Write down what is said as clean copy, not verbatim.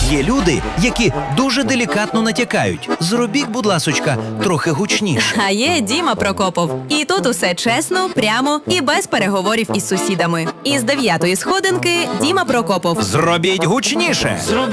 Є люди, які дуже делікатно натякають. Зробіть, будь ласочка, трохи гучніше. А є Діма Прокопов. І тут усе чесно, прямо і без переговорів із сусідами. Із 9-ї сходинки Діма Прокопов. Зробіть гучніше.